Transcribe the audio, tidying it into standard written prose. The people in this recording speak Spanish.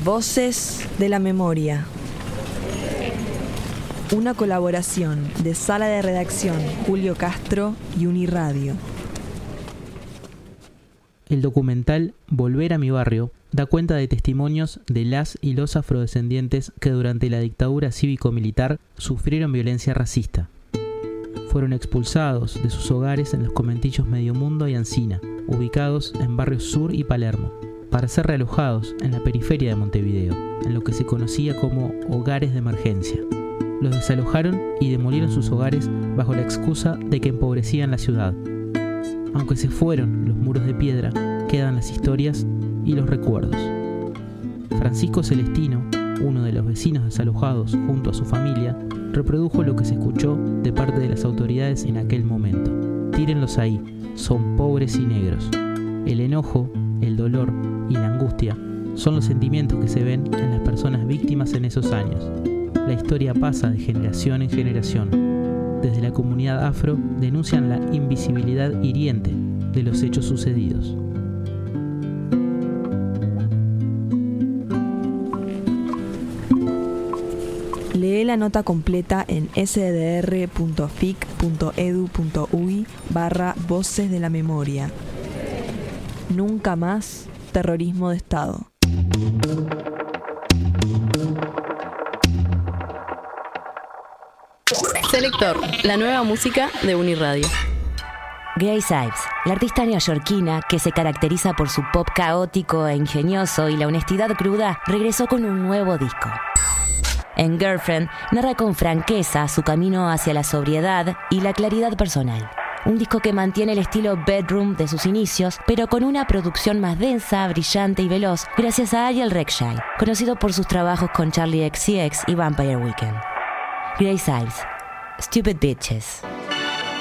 Voces de la Memoria. Una colaboración de Sala de Redacción Julio Castro y Uniradio. El documental Volver a mi barrio da cuenta de testimonios de las y los afrodescendientes que durante la dictadura cívico-militar sufrieron violencia racista. Fueron expulsados de sus hogares en los conventillos Medio Mundo y Ancina, ubicados en Barrios Sur y Palermo, para ser realojados en la periferia de Montevideo, en lo que se conocía como hogares de emergencia. Los desalojaron y demolieron sus hogares bajo la excusa de que empobrecían la ciudad. Aunque se fueron los muros de piedra, quedan las historias y los recuerdos. Francisco Celestino, uno de los vecinos desalojados junto a su familia, reprodujo lo que se escuchó de parte de las autoridades en aquel momento. Tírenlos ahí, son pobres y negros. El enojo, el dolor y la angustia son los sentimientos que se ven en las personas víctimas en esos años. La historia pasa de generación en generación. Desde la comunidad afro denuncian la invisibilidad hiriente de los hechos sucedidos. Lee la nota completa en sdr.fic.edu.uy/Voces de la Memoria. Nunca más terrorismo de Estado. Selector, la nueva música de Uniradio. Grace Ives, la artista neoyorquina que se caracteriza por su pop caótico e ingenioso y la honestidad cruda, regresó con un nuevo disco. En Girlfriend narra con franqueza su camino hacia la sobriedad y la claridad personal. Un disco que mantiene el estilo bedroom de sus inicios, pero con una producción más densa, brillante y veloz, gracias a Ariel Rechtshaw, conocido por sus trabajos con Charlie XCX y Vampire Weekend. Grace Ives, Stupid Bitches.